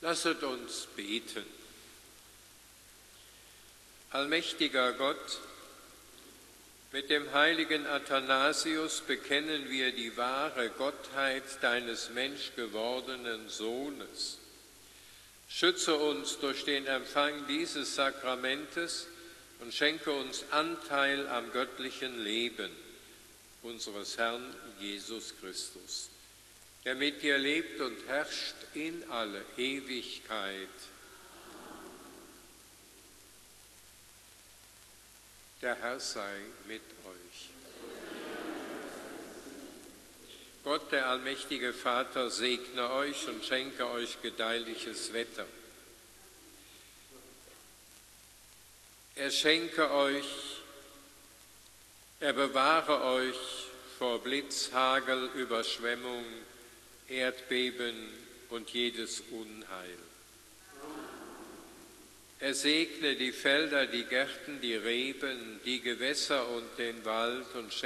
Lasset uns beten. Allmächtiger Gott, mit dem heiligen Athanasius bekennen wir die wahre Gottheit deines menschgewordenen Sohnes. Schütze uns durch den Empfang dieses Sakramentes und schenke uns Anteil am göttlichen Leben unseres Herrn Jesus Christus, der mit dir lebt und herrscht in alle Ewigkeit. Der Herr sei mit euch. Gott, der allmächtige Vater, segne euch und schenke euch gedeihliches Wetter. Er bewahre euch vor Blitz, Hagel, Überschwemmung, Erdbeben und jedes Unheil. Er segne die Felder, die Gärten, die Reben, die Gewässer und den Wald und